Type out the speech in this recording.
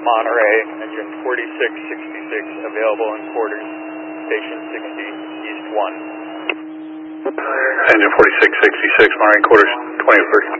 Monterey, engine 4666, available in quarters, station 60, east 1. Engine 4666, Monterey, quarters 21st.